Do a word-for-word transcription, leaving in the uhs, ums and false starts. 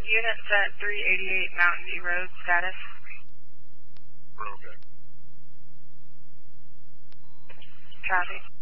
Units at three eighty-eight Mountain View Road, status. We're okay. Copy.